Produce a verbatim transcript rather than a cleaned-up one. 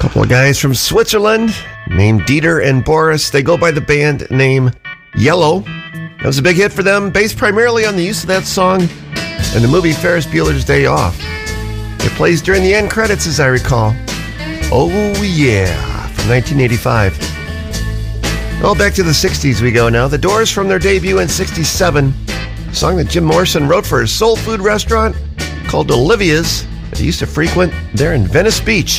Couple of guys from Switzerland named Dieter and Boris. They go by the band name Yellow. That was a big hit for them, based primarily on the use of that song in the movie Ferris Bueller's Day Off. It plays during the end credits, as I recall. Oh Yeah, from nineteen eighty-five. Well, back to the sixties we go now. The Doors, from their debut in sixty-seven, a song that Jim Morrison wrote for his soul food restaurant called Olivia's that he used to frequent there in Venice Beach.